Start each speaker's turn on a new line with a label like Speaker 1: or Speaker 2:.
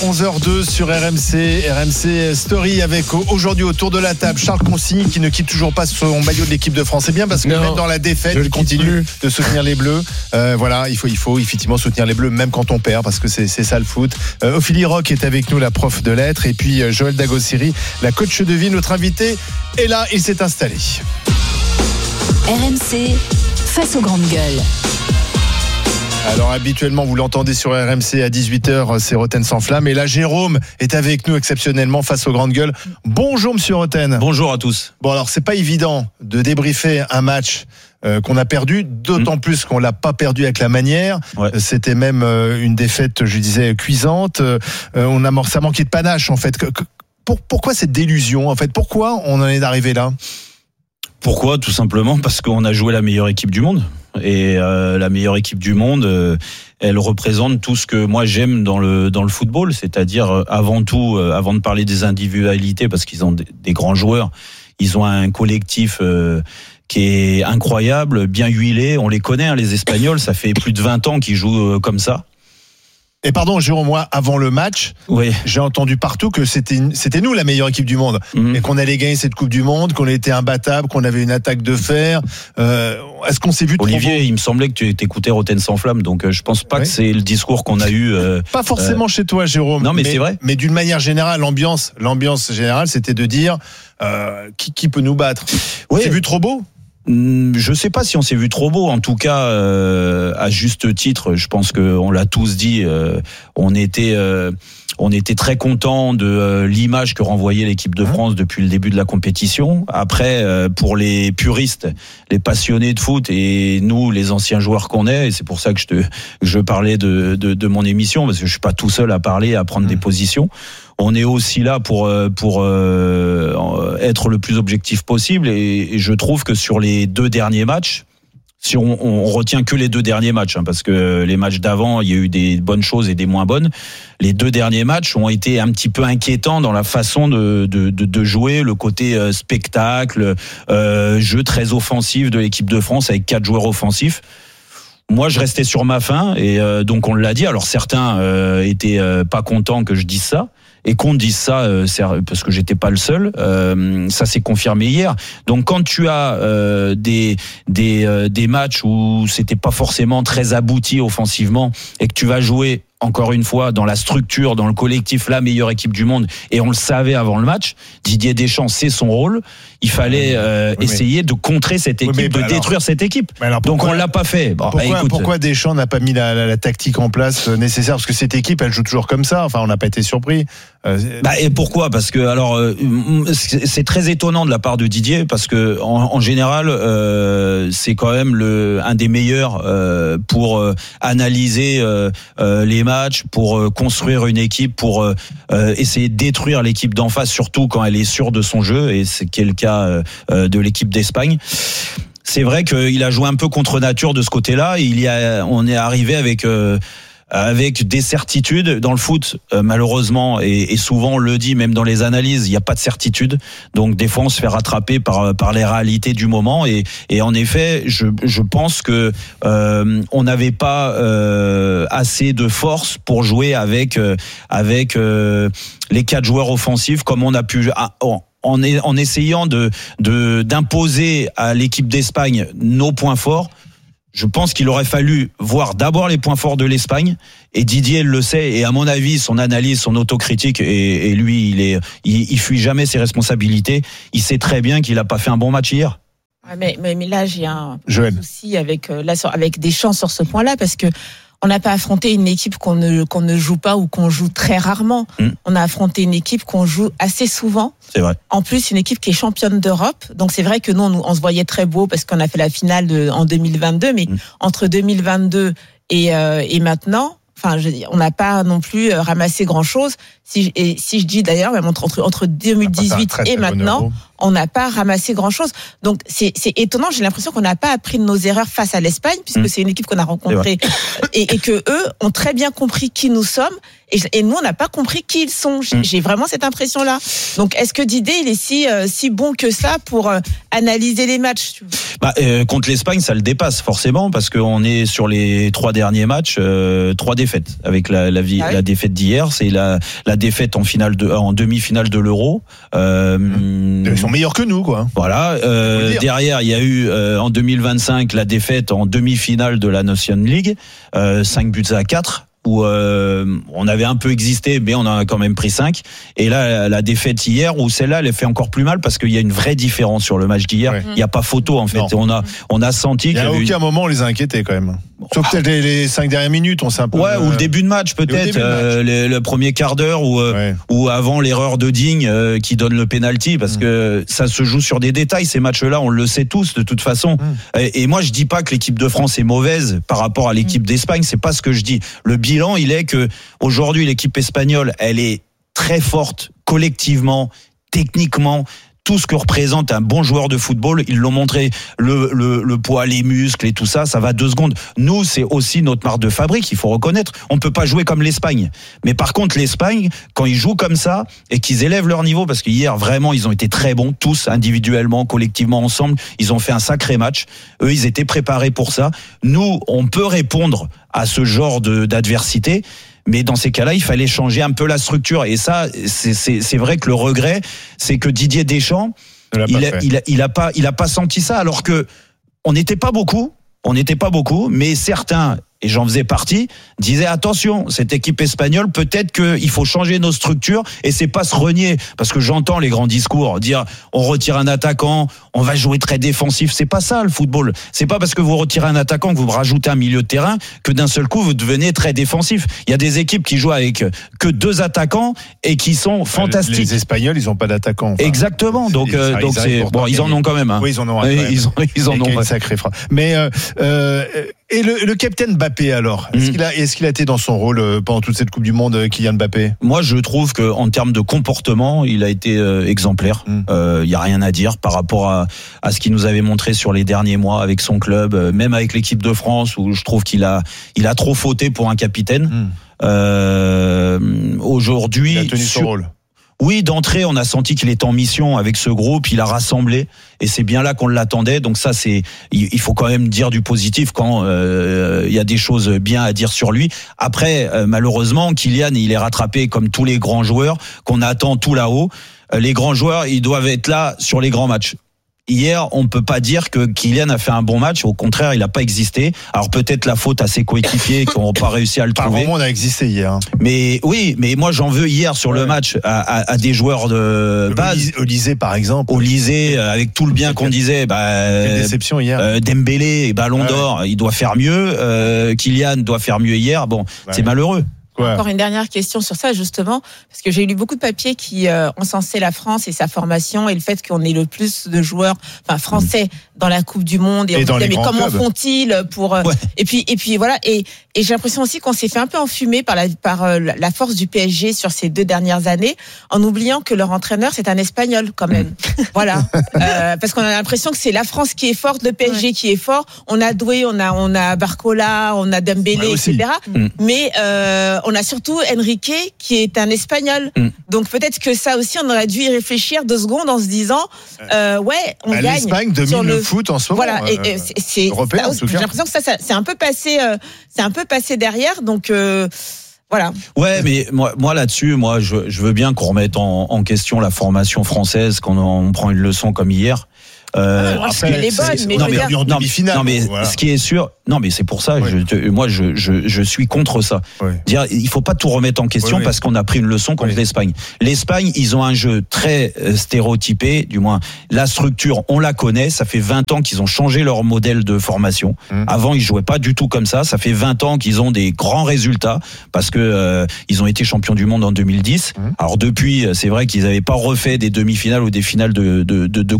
Speaker 1: 11h02 sur RMC Story avec aujourd'hui autour de la table Charles Consigny qui ne quitte toujours pas son maillot de l'équipe de France. C'est bien parce que même dans la défaite, il continue de soutenir les Bleus. Voilà, il faut effectivement soutenir les Bleus même quand on perd parce que c'est ça le foot. Ophélie Roch est avec nous, la prof de lettres, et puis Joël Dagossiri, la coach de vie, notre invité. Et là, il s'est installé.
Speaker 2: RMC face aux grandes gueules.
Speaker 1: Alors habituellement vous l'entendez sur RMC à 18h, c'est Roten sans flamme, et là Jérôme est avec nous exceptionnellement face aux grandes gueules. Bonjour monsieur Roten.
Speaker 3: Bonjour à tous.
Speaker 1: Bon alors c'est pas évident de débriefer un match qu'on a perdu, d'autant plus qu'on l'a pas perdu avec la manière. Ouais. C'était même une défaite, je disais, cuisante. Ça manquait de panache en fait. Pourquoi cette délusion en fait? Pourquoi on en est arrivé là?
Speaker 3: Pourquoi? Tout simplement parce qu'on a joué la meilleure équipe du monde. Et la meilleure équipe du monde, elle représente tout ce que moi j'aime dans le football, c'est-à-dire avant tout, avant de parler des individualités, parce qu'ils ont des grands joueurs, ils ont un collectif qui est incroyable, bien huilé. On les connaît, hein, les Espagnols, ça fait plus de 20 ans qu'ils jouent comme ça.
Speaker 1: Et pardon, Jérôme, moi, avant le match, oui, j'ai entendu partout que c'était nous la meilleure équipe du monde, et qu'on allait gagner cette Coupe du Monde, qu'on était imbattable, qu'on avait une attaque de fer. Est-ce qu'on s'est vu trop
Speaker 3: Olivier, il me semblait que tu écoutais Roten sans flamme, donc je pense pas que c'est le discours qu'on a eu.
Speaker 1: Pas forcément chez toi, Jérôme.
Speaker 3: Non, mais c'est vrai.
Speaker 1: Mais d'une manière générale, l'ambiance générale, c'était de dire qui peut nous battre. Oui. On s'est vu trop beau?
Speaker 3: Je sais pas si on s'est vu trop beau. En tout cas, à juste titre, je pense qu'on l'a tous dit. On était très contents de l'image que renvoyait l'équipe de France depuis le début de la compétition. Après, pour les puristes, les passionnés de foot et nous, les anciens joueurs qu'on est, et c'est pour ça que je parlais de mon émission, parce que je suis pas tout seul à parler, à prendre des positions. On est aussi là pour être le plus objectif possible, et je trouve que sur les deux derniers matchs, si on retient que les deux derniers matchs, hein, parce que les matchs d'avant, il y a eu des bonnes choses et des moins bonnes. Les deux derniers matchs ont été un petit peu inquiétants dans la façon de jouer, le côté spectacle, jeu très offensif de l'équipe de France avec 4 joueurs offensifs. Moi, je restais sur ma faim, et donc on l'a dit. Alors certains étaient pas contents que je dise ça. Et qu'on dise ça, parce que j'étais pas le seul, ça s'est confirmé hier. Donc quand tu as des matchs où c'était pas forcément très abouti offensivement, et que tu vas jouer encore une fois dans la structure, dans le collectif, la meilleure équipe du monde, et on le savait avant le match, Didier Deschamps, c'est son rôle, il fallait essayer de contrer cette équipe, détruire cette équipe. Donc on l'a pas fait. Bon,
Speaker 1: pourquoi Deschamps n'a pas mis la tactique en place nécessaire? Parce que cette équipe, elle joue toujours comme ça. Enfin, on n'a pas été surpris.
Speaker 3: Et pourquoi? Parce que alors c'est très étonnant de la part de Didier, parce que en général c'est quand même un des meilleurs pour analyser les matchs, pour construire une équipe, pour essayer de détruire l'équipe d'en face, surtout quand elle est sûre de son jeu, et c'est le cas de l'équipe d'Espagne. C'est vrai qu'il a joué un peu contre nature de ce côté-là. On est arrivé avec des certitudes dans le foot, malheureusement, et souvent on le dit même dans les analyses, il n'y a pas de certitude. Donc des fois on se fait rattraper par les réalités du moment, et en effet je pense que on n'avait pas assez de force pour jouer avec les 4 joueurs offensifs comme on a pu en essayant d'imposer à l'équipe d'Espagne nos points forts. Je pense qu'il aurait fallu voir d'abord les points forts de l'Espagne, et Didier le sait, et à mon avis son analyse, son autocritique, et lui il fuit jamais ses responsabilités. Il sait très bien qu'il a pas fait un bon match hier.
Speaker 4: Mais là j'ai un souci avec Deschamps sur ce point-là, parce que on n'a pas affronté une équipe qu'on ne joue pas, ou qu'on joue très rarement. On a affronté une équipe qu'on joue assez souvent.
Speaker 3: C'est vrai.
Speaker 4: En plus, une équipe qui est championne d'Europe. Donc c'est vrai que nous, on se voyait très beau parce qu'on a fait la finale en 2022. Mais entre 2022 et maintenant, enfin, on n'a pas non plus ramassé grand-chose. Si je dis d'ailleurs, même entre 2018 et maintenant, on n'a pas ramassé grand-chose. Donc c'est étonnant. J'ai l'impression qu'on n'a pas appris de nos erreurs face à l'Espagne, puisque c'est une équipe qu'on a rencontrée et que eux ont très bien compris qui nous sommes. Et nous, on n'a pas compris qui ils sont. J'ai vraiment cette impression-là. Donc, est-ce que Didier, il est si bon que ça pour analyser les matchs?
Speaker 3: Contre l'Espagne, ça le dépasse forcément parce qu'on est sur les 3 derniers matchs, 3 défaites avec la défaite d'hier. C'est la défaite en demi-finale de l'Euro.
Speaker 1: Ils sont meilleurs que nous, quoi.
Speaker 3: Voilà. Derrière, il y a eu en 2025 la défaite en demi-finale de la Nation League, 5-4. Où on avait un peu existé, mais on en a quand même pris 5. Et là, la défaite hier, où celle-là, elle fait encore plus mal parce qu'il y a une vraie différence sur le match d'hier. Il n'y a pas photo, en fait. On a senti qu'il y avait
Speaker 1: aucun moment on les a inquiétés quand même. Sauf peut-être les 5 dernières minutes, on s'est un peu.
Speaker 3: Ouais, ou le début de match peut-être, le premier quart d'heure ou avant l'erreur de Digne qui donne le penalty, parce que ça se joue sur des détails. Ces matchs-là, on le sait tous de toute façon. Et moi, je dis pas que l'équipe de France est mauvaise par rapport à l'équipe d'Espagne. C'est pas ce que je dis. Le bilan, il est que aujourd'hui, l'équipe espagnole, elle est très forte collectivement, techniquement. Tout ce que représente un bon joueur de football, ils l'ont montré, le poids, les muscles et tout ça, ça va 2 secondes. Nous, c'est aussi notre marque de fabrique, il faut reconnaître. On ne peut pas jouer comme l'Espagne. Mais par contre, l'Espagne, quand ils jouent comme ça et qu'ils élèvent leur niveau, parce qu'hier, vraiment, ils ont été très bons, tous, individuellement, collectivement, ensemble, ils ont fait un sacré match. Eux, ils étaient préparés pour ça. Nous, on peut répondre à ce genre d'adversité. Mais dans ces cas-là, il fallait changer un peu la structure. Et ça, c'est vrai que le regret, c'est que Didier Deschamps, il a pas senti ça, alors que on n'était pas beaucoup, mais certains, et j'en faisais partie, disaient attention, cette équipe espagnole, peut-être qu'il faut changer nos structures, et c'est pas se renier, parce que j'entends les grands discours dire on retire un attaquant, on va jouer très défensif. C'est pas ça le football. C'est pas parce que vous retirez un attaquant, que vous rajoutez un milieu de terrain, que d'un seul coup vous devenez très défensif. Il y a des équipes qui jouent avec que 2 attaquants et qui sont fantastiques.
Speaker 1: Les Espagnols, ils ont pas d'attaquants.
Speaker 3: Enfin, exactement. Donc c'est bon, ils en ont quand même. Hein.
Speaker 1: Oui, ils en ont.
Speaker 3: Ils en ont
Speaker 1: une sacrée frappe. Mais et le capitaine Mbappé alors, est-ce qu'il a été dans son rôle pendant toute cette Coupe du Monde, Kylian Mbappé?
Speaker 3: Moi, je trouve que en termes de comportement, il a été exemplaire. Il y a rien à dire par rapport à ce qu'il nous avait montré sur les derniers mois avec son club, même avec l'équipe de France, où je trouve qu'il a trop fauté pour un capitaine. Aujourd'hui,
Speaker 1: il a tenu son rôle.
Speaker 3: Oui, d'entrée, on a senti qu'il était en mission avec ce groupe, il a rassemblé, et c'est bien là qu'on l'attendait. Donc ça, il faut quand même dire du positif quand il y a des choses bien à dire sur lui. Après, malheureusement, Kylian, il est rattrapé comme tous les grands joueurs qu'on attend tout là-haut. Les grands joueurs, ils doivent être là sur les grands matchs. Hier, on ne peut pas dire que Kylian a fait un bon match. Au contraire, il n'a pas existé. Alors peut-être la faute à ses coéquipiers qui n'ont pas réussi à le trouver.
Speaker 1: Par moment, on a existé hier.
Speaker 3: Mais oui, mais moi j'en veux hier sur le match à des joueurs de base.
Speaker 1: Olysée par exemple.
Speaker 3: Olysée, avec tout le bien qu'on disait.
Speaker 1: Quelle déception hier.
Speaker 3: Dembélé, Ballon d'Or, il doit faire mieux. Kylian doit faire mieux hier. Bon, c'est malheureux.
Speaker 4: Encore une dernière question sur ça, justement, parce que j'ai lu beaucoup de papiers qui encensaient la France et sa formation et le fait qu'on ait le plus de joueurs français dans la Coupe du Monde. Et on
Speaker 1: dans
Speaker 4: disait,
Speaker 1: les
Speaker 4: mais comment
Speaker 1: clubs.
Speaker 4: font-ils pour... Et puis voilà. Et j'ai l'impression aussi qu'on s'est fait un peu enfumer par la force du PSG sur ces 2 dernières années, en oubliant que leur entraîneur, c'est un Espagnol quand même. Voilà. Parce qu'on a l'impression que c'est la France qui est forte, le PSG qui est fort. On a Doué, on a Barcola, on a Dembélé, etc. Mais on a surtout Enrique qui est un Espagnol. Donc peut-être que ça aussi, on aurait dû y réfléchir 2 secondes en se disant on gagne.
Speaker 1: L'Espagne domine le foot en ce moment.
Speaker 4: Voilà, c'est
Speaker 1: européen, en tout cas.
Speaker 4: j'ai l'impression que ça c'est un peu passé derrière, donc voilà.
Speaker 3: Ouais, mais moi là-dessus, je veux bien qu'on remette en question la formation française, qu'on prend une leçon comme hier.
Speaker 4: Elle est bonne, mais
Speaker 1: en demi-finale.
Speaker 3: Non, mais ce qui est sûr, non, mais c'est pour ça. Moi, je suis contre ça. Dire, il faut pas tout remettre en question parce qu'on a pris une leçon contre l'Espagne. L'Espagne, ils ont un jeu très stéréotypé, du moins la structure, on la connaît. Ça fait 20 ans qu'ils ont changé leur modèle de formation. Avant, ils jouaient pas du tout comme ça. Ça fait 20 ans qu'ils ont des grands résultats parce que ils ont été champions du monde en 2010. Alors depuis, c'est vrai qu'ils n'avaient pas refait des demi-finales ou des finales de